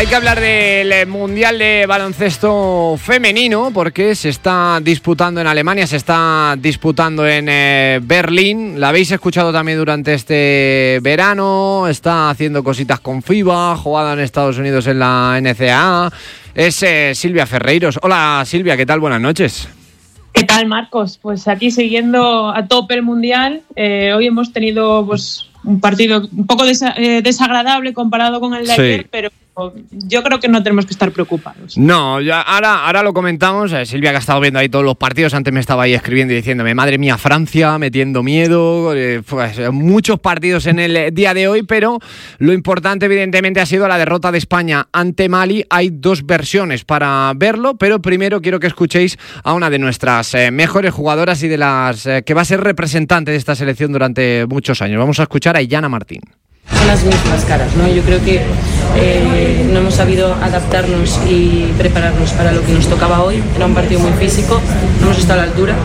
Hay que hablar del Mundial de Baloncesto Femenino porque se está disputando en Alemania, se está disputando en Berlín. La habéis escuchado también durante este verano, está haciendo cositas con FIBA, jugada en Estados Unidos en la NCAA. Es Silvia Ferreiros. Hola Silvia, ¿qué tal? Buenas noches. ¿Qué tal, Marcos? Pues aquí siguiendo a tope el Mundial. Hoy hemos tenido un partido un poco desagradable comparado con el de ayer, pero yo creo que no tenemos que estar preocupados. No, ya ahora lo comentamos. Silvia, que ha estado viendo ahí todos los partidos, antes me estaba ahí escribiendo y diciéndome, madre mía, Francia metiendo miedo, pues muchos partidos en el día de hoy, pero lo importante evidentemente ha sido la derrota de España ante Mali. Hay dos versiones para verlo, pero primero quiero que escuchéis a una de nuestras mejores jugadoras y de las que va a ser representante de esta selección durante muchos años. Vamos a escuchar a Aiyana Martín. Son las mismas caras, ¿no? Yo creo que no hemos sabido adaptarnos y prepararnos para lo que nos tocaba hoy. Era un partido muy físico, no hemos estado a la altura,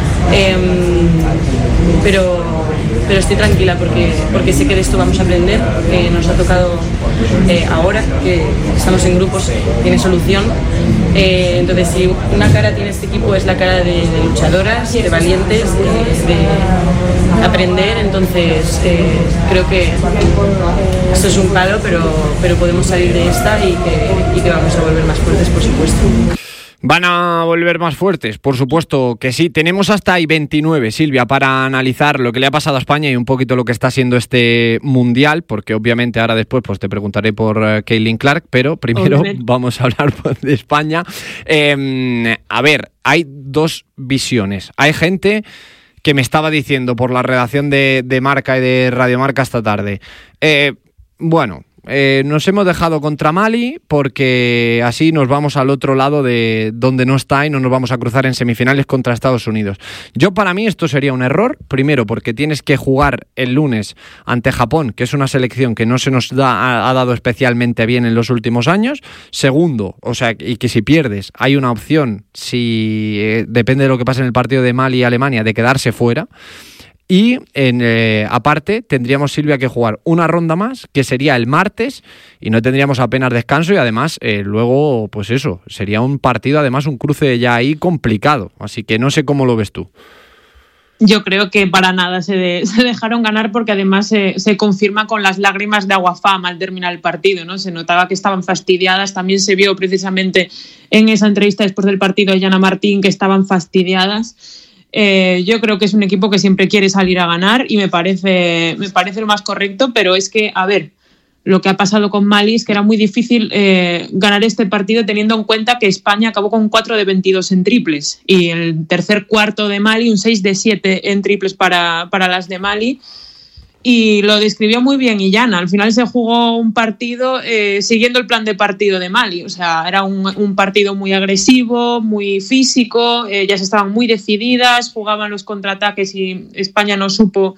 pero estoy tranquila porque sé que de esto vamos a aprender, que nos ha tocado ahora, que estamos en grupos, tiene solución. Entonces, si una cara tiene este equipo es la cara de luchadoras, de valientes, de aprender. Entonces, creo que esto es un palo, pero podemos salir de esta y que vamos a volver más fuertes, por supuesto. ¿Van a volver más fuertes? Por supuesto que sí. Tenemos hasta ahí 29, Silvia, para analizar lo que le ha pasado a España y un poquito lo que está siendo este Mundial, porque obviamente ahora después pues te preguntaré por Caitlin Clark, pero primero vamos a hablar de España. A ver, hay dos visiones. Hay gente que me estaba diciendo por la redacción de Marca y de Radio Marca esta tarde, nos hemos dejado contra Mali porque así nos vamos al otro lado de donde no está y no nos vamos a cruzar en semifinales contra Estados Unidos. Para mí esto sería un error, primero porque tienes que jugar el lunes ante Japón, que es una selección que no se nos ha dado especialmente bien en los últimos años. Segundo, y que si pierdes hay una opción, si depende de lo que pase en el partido de Mali y Alemania, de quedarse fuera. Y aparte tendríamos, Silvia, que jugar una ronda más, que sería el martes, y no tendríamos apenas descanso, y además luego pues eso, sería un partido, además un cruce ya ahí complicado, así que no sé cómo lo ves tú. Yo creo que para nada se dejaron ganar, porque además se confirma con las lágrimas de Aguafam al terminar el partido, ¿no? Se notaba que estaban fastidiadas, también se vio precisamente en esa entrevista después del partido a Aiyana Martín que estaban fastidiadas. Yo creo que es un equipo que siempre quiere salir a ganar y me parece lo más correcto, pero es que, a ver, lo que ha pasado con Mali es que era muy difícil ganar este partido teniendo en cuenta que España acabó con 4 de 22 en triples y el tercer cuarto de Mali un 6 de 7 en triples para las de Mali. Y lo describió muy bien Aiyana. Al final se jugó un partido siguiendo el plan de partido de Mali. O sea, era un partido muy agresivo, muy físico, ellas estaban muy decididas, jugaban los contraataques y España no supo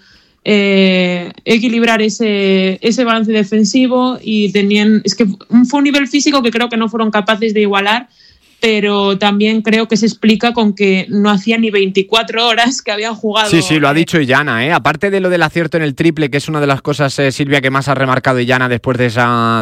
equilibrar ese balance defensivo y fue un nivel físico que creo que no fueron capaces de igualar. Pero también creo que se explica con que no hacía ni 24 horas que habían jugado. Sí, lo ha dicho Aiyana, Aparte de lo del acierto en el triple, que es una de las cosas, Silvia, que más ha remarcado Aiyana después de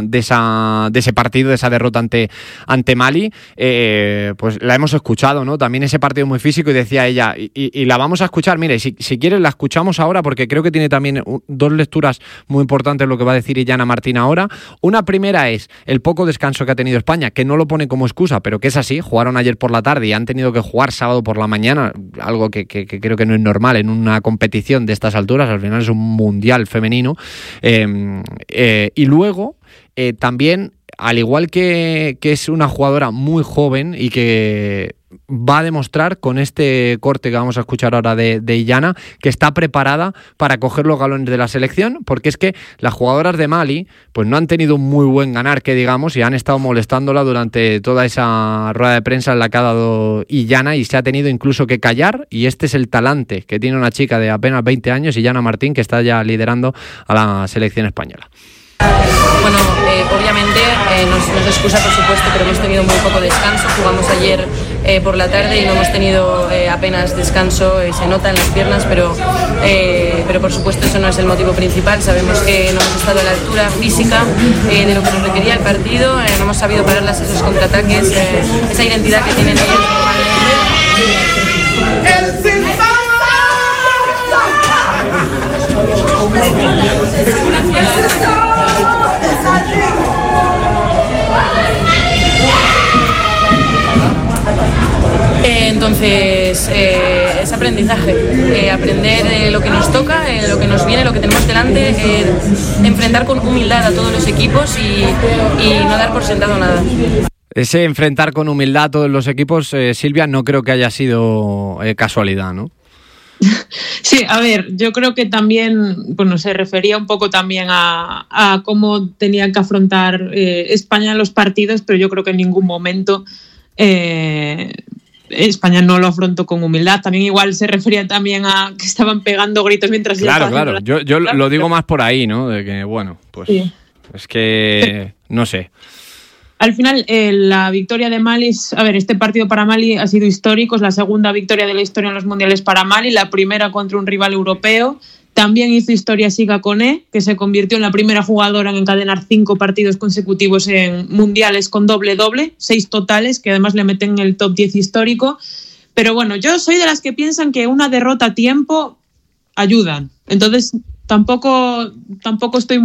ese partido, de esa derrota ante Mali, pues la hemos escuchado, ¿no? También ese partido muy físico, y decía ella, y la vamos a escuchar. Mire, si quieres la escuchamos ahora, porque creo que tiene también dos lecturas muy importantes lo que va a decir Aiyana Martín ahora. Una primera es el poco descanso que ha tenido España, que no lo pone como excusa, pero que es así. Jugaron ayer por la tarde y han tenido que jugar sábado por la mañana, algo que creo que no es normal en una competición de estas alturas. Al final es un mundial femenino. Y luego también, al igual que es una jugadora muy joven y que va a demostrar con este corte que vamos a escuchar ahora de Aiyana, que está preparada para coger los galones de la selección, porque es que las jugadoras de Mali pues no han tenido un muy buen ganar, que digamos, y han estado molestándola durante toda esa rueda de prensa en la que ha dado Aiyana, y se ha tenido incluso que callar, y este es el talante que tiene una chica de apenas 20 años, Aiyana Martín, que está ya liderando a la selección española. Bueno, obviamente no es excusa, por supuesto, pero hemos tenido muy poco descanso. Jugamos ayer por la tarde y no hemos tenido apenas descanso, se nota en las piernas, pero por supuesto eso no es el motivo principal. Sabemos que no hemos estado a la altura física de lo que nos requería el partido, no hemos sabido parar esos contraataques, esa identidad que tienen ellos entonces es aprendizaje, aprender lo que nos toca, lo que nos viene, lo que tenemos delante, enfrentar con humildad a todos los equipos y no dar por sentado nada. Ese enfrentar con humildad a todos los equipos, Silvia, no creo que haya sido casualidad, ¿no? Sí, a ver, yo creo que también, bueno, se refería un poco también a cómo tenían que afrontar España los partidos, pero yo creo que en ningún momento España no lo afrontó con humildad. También igual se refería también a que estaban pegando gritos mientras... Claro, yo lo digo más por ahí, ¿no? De que, bueno, pues sí. Es que, no sé. Al final, la victoria de Mali, este partido para Mali ha sido histórico, es la segunda victoria de la historia en los mundiales para Mali, la primera contra un rival europeo. También hizo historia Siga Koné, que se convirtió en la primera jugadora en encadenar 5 partidos consecutivos en mundiales con doble-doble, 6 totales, que además le meten en el top 10 histórico. Pero bueno, yo soy de las que piensan que una derrota a tiempo ayudan. Entonces, tampoco estoy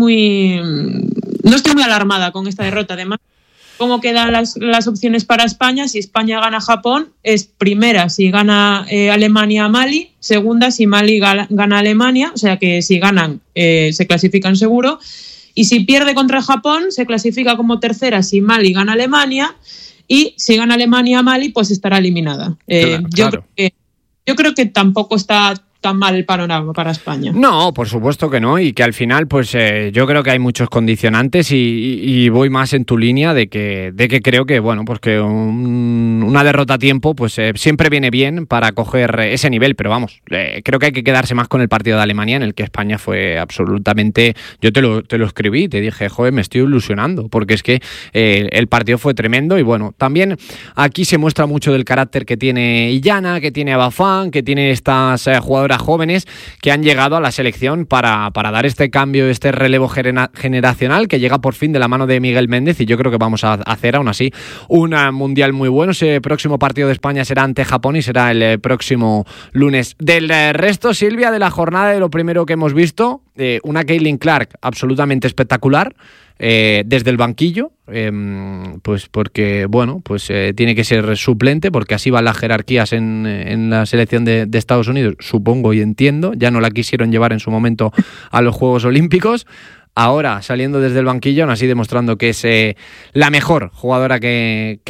no estoy muy alarmada con esta derrota. Además, ¿cómo quedan las opciones para España? Si España gana a Japón, es primera si gana Alemania a Mali, segunda si Mali gana a Alemania, o sea que si ganan se clasifican seguro, y si pierde contra Japón se clasifica como tercera si Mali gana a Alemania, y si gana Alemania a Mali pues estará eliminada. Claro. Yo creo que tampoco está tan mal el panorama para España. No, por supuesto que no, y que al final pues yo creo que hay muchos condicionantes y voy más en tu línea de que creo que bueno, pues que una derrota a tiempo pues siempre viene bien para coger ese nivel, pero vamos, creo que hay que quedarse más con el partido de Alemania, en el que España fue absolutamente, yo te lo escribí, te dije, joder, me estoy ilusionando, porque es que el partido fue tremendo. Y bueno, también aquí se muestra mucho del carácter que tiene Illana, que tiene Abafán, que tiene estas jugadoras jóvenes que han llegado a la selección para dar este cambio, este relevo generacional que llega por fin de la mano de Miguel Méndez, y yo creo que vamos a hacer aún así un mundial muy bueno. Ese próximo partido de España será ante Japón y será el próximo lunes. Del resto, Silvia, de la jornada, de lo primero que hemos visto, una Caitlin Clark absolutamente espectacular. Desde el banquillo, pues porque bueno, pues tiene que ser suplente, porque así van las jerarquías en la selección de Estados Unidos, supongo y entiendo. Ya no la quisieron llevar en su momento a los Juegos Olímpicos. Ahora saliendo desde el banquillo, aún así demostrando que es la mejor jugadora que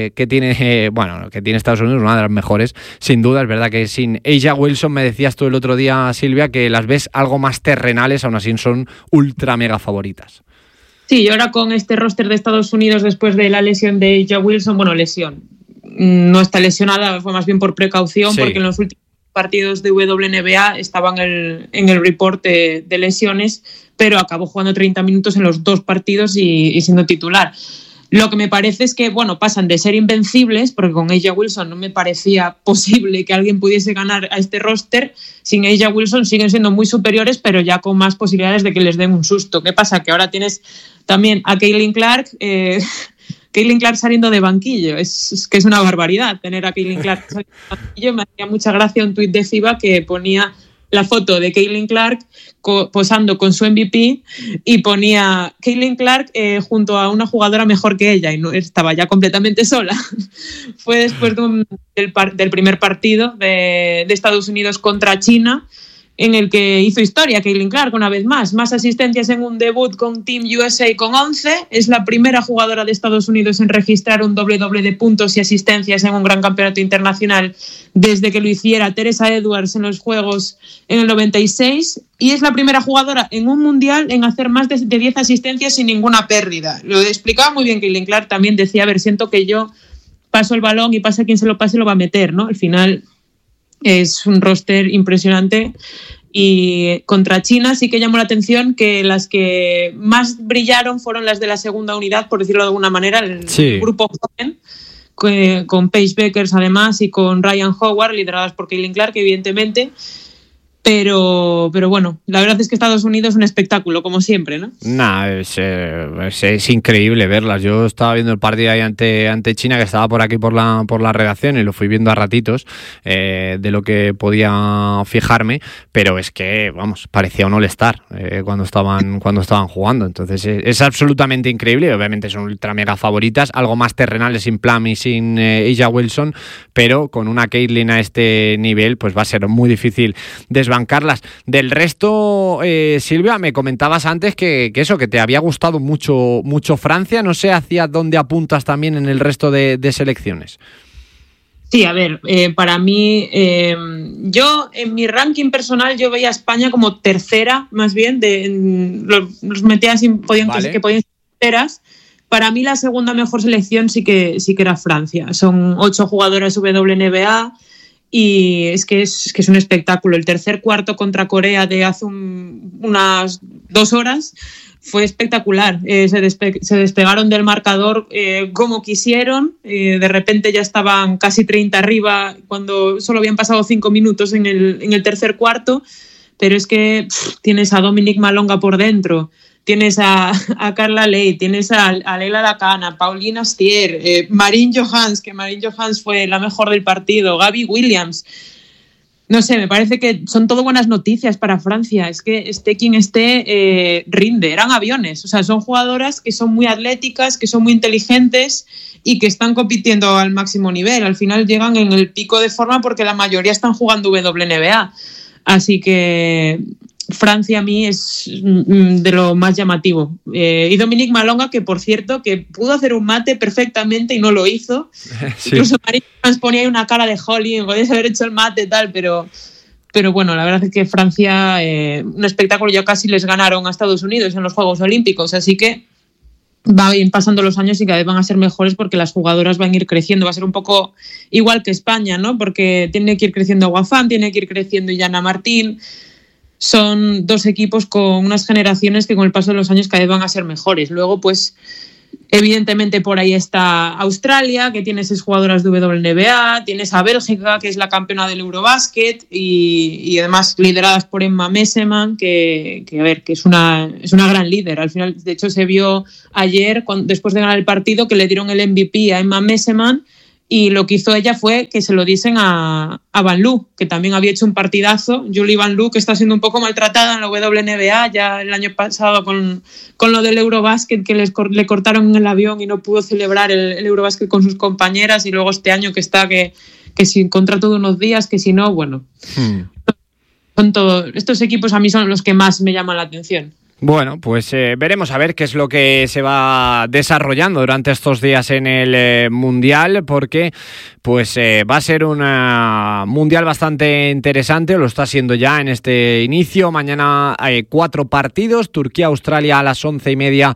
tiene que tiene Estados Unidos, una de las mejores, sin duda. Es verdad que sin A'ja Wilson, me decías tú el otro día, Silvia, que las ves algo más terrenales, aún así son ultra mega favoritas. Sí, y ahora con este roster de Estados Unidos después de la lesión de A'ja Wilson, lesión, no está lesionada, fue más bien por precaución, sí, porque en los últimos partidos de WNBA estaba en el report de lesiones, pero acabó jugando 30 minutos en los 2 partidos y siendo titular. Lo que me parece es que, pasan de ser invencibles, porque con A'ja Wilson no me parecía posible que alguien pudiese ganar a este roster. Sin A'ja Wilson siguen siendo muy superiores, pero ya con más posibilidades de que les den un susto. ¿Qué pasa? Que ahora tienes también a Caitlin Clark, Caitlin Clark saliendo de banquillo. Es que es una barbaridad tener a Caitlin Clark saliendo de banquillo. Me hacía mucha gracia un tuit de FIBA que ponía la foto de Caitlin Clark posando con su MVP y ponía Caitlin Clark junto a una jugadora mejor que ella, y no estaba ya completamente sola. Fue después del primer partido de Estados Unidos contra China, en el que hizo historia Caitlin Clark una vez más asistencias en un debut con Team USA con 11, es la primera jugadora de Estados Unidos en registrar un doble-doble de puntos y asistencias en un gran campeonato internacional desde que lo hiciera Teresa Edwards en los Juegos en el 96, y es la primera jugadora en un mundial en hacer más de 10 asistencias sin ninguna pérdida. Lo explicaba muy bien Caitlin Clark, también decía, siento que yo paso el balón y pase quien se lo pase lo va a meter, ¿no? Al final es un roster impresionante Y contra China sí que llamó la atención que las que más brillaron fueron las de la segunda unidad, por decirlo de alguna manera, el grupo joven, con Paige Beckers además y con Ryan Howard, lideradas por Caitlin Clark, evidentemente. Pero bueno, la verdad es que Estados Unidos es un espectáculo, como siempre, ¿no? Es increíble verlas. Yo estaba viendo el partido ahí ante China, que estaba por aquí por la redacción, y lo fui viendo a ratitos de lo que podía fijarme, pero es que, vamos, parecía un all-star cuando estaban jugando. Entonces es absolutamente increíble. Obviamente son ultra mega favoritas, algo más terrenales sin Plum y sin A'ja Wilson, pero con una Caitlin a este nivel, pues va a ser muy difícil desbancarlas. Del resto, Silvia, me comentabas antes que te había gustado mucho Francia. No sé hacia dónde apuntas también en el resto de selecciones. Sí, a ver, para mí, yo en mi ranking personal yo veía a España como tercera, más bien, los metía así, que podían ser terceras. Para mí la segunda mejor selección sí que era Francia. Son 8 jugadoras WNBA. Y es que es un espectáculo. El tercer cuarto contra Corea de hace unas 2 horas fue espectacular. Se despegaron del marcador como quisieron. De repente ya estaban casi 30 arriba cuando solo habían pasado 5 minutos en el tercer cuarto. Pero es que tienes a Dominique Malonga por dentro, tienes a Carla Ley, tienes a Leila Lacana, Paulina Astier, Marine Johans, que Marine Johans fue la mejor del partido, Gaby Williams. No sé, me parece que son todo buenas noticias para Francia. Es que esté quien esté, rinde. Eran aviones. O sea, son jugadoras que son muy atléticas, que son muy inteligentes y que están compitiendo al máximo nivel. Al final llegan en el pico de forma porque la mayoría están jugando WNBA. Así que Francia a mí es de lo más llamativo. Y Dominique Malonga, que por cierto, que pudo hacer un mate perfectamente y no lo hizo. Sí. Incluso María ponía ahí una cara de Holly, podías haber hecho el mate y tal, pero bueno, la verdad es que Francia, un espectáculo, ya casi les ganaron a Estados Unidos en los Juegos Olímpicos, así que va bien pasando los años y cada vez van a ser mejores porque las jugadoras van a ir creciendo. Va a ser un poco igual que España, ¿no? Porque tiene que ir creciendo Guafán, tiene que ir creciendo Yana Martín. Son 2 equipos con unas generaciones que con el paso de los años cada vez van a ser mejores. Luego, pues, evidentemente por ahí está Australia, que tiene 6 jugadoras de WNBA, tienes a Bélgica, que es la campeona del Eurobasket, y además lideradas por Emma Messeman, que es una gran líder. Al final, de hecho, se vio ayer, después de ganar el partido, que le dieron el MVP a Emma Messeman, y lo que hizo ella fue que se lo diesen a Van Loo, que también había hecho un partidazo. Julie Van Loo, que está siendo un poco maltratada en la WNBA, ya el año pasado con lo del Eurobasket, que le cortaron en el avión y no pudo celebrar el Eurobasket con sus compañeras, y luego este año que está que si contrato de unos días, que si no, bueno. Son todos estos equipos, a mí son los que más me llaman la atención. Bueno, pues veremos a ver qué es lo que se va desarrollando durante estos días en el Mundial, porque pues va a ser un Mundial bastante interesante, lo está siendo ya en este inicio. Mañana hay 4 partidos, Turquía-Australia a las 11:30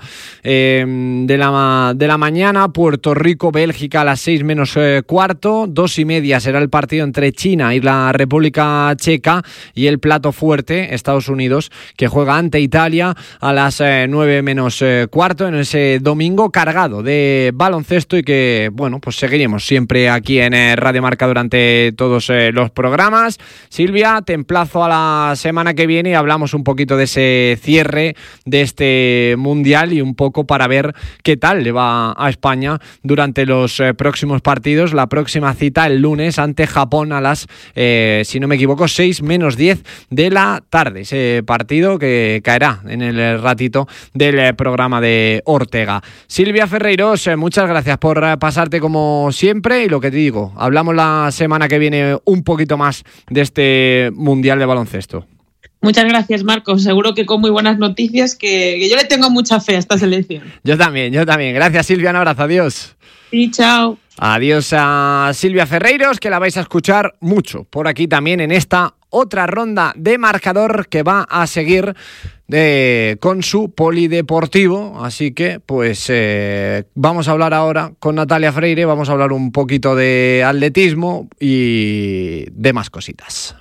de la mañana, Puerto Rico-Bélgica a las 6 menos cuarto, 2:30 será el partido entre China y la República Checa, y el plato fuerte, Estados Unidos, que juega ante Italia a las 9 menos cuarto en ese domingo cargado de baloncesto, y que, bueno, pues seguiremos siempre aquí en Radio Marca durante todos los programas. Silvia, te emplazo a la semana que viene y hablamos un poquito de ese cierre de este Mundial y un poco para ver qué tal le va a España durante los próximos partidos. La próxima cita el lunes ante Japón a las, si no me equivoco, 6 menos 10 de la tarde. Ese partido que caerá en el ratito del programa de Ortega. Silvia Ferreiros, muchas gracias por pasarte como siempre, y lo que te digo, hablamos la semana que viene un poquito más de este Mundial de baloncesto. Muchas gracias, Marcos. Seguro que con muy buenas noticias, que yo le tengo mucha fe a esta selección. Yo también. Gracias, Silvia, un abrazo, adiós. Sí, chao. Adiós a Silvia Ferreiros, que la vais a escuchar mucho por aquí también en esta otra ronda de marcador que va a seguir con su polideportivo. Así que pues vamos a hablar ahora con Natalia Freire, vamos a hablar un poquito de atletismo y demás cositas.